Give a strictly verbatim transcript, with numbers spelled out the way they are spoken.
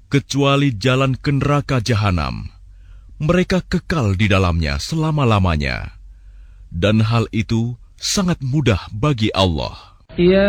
kecuali jalan ke neraka jahanam. Mereka kekal di dalamnya selama-lamanya. Dan hal itu sangat mudah bagi Allah. Ya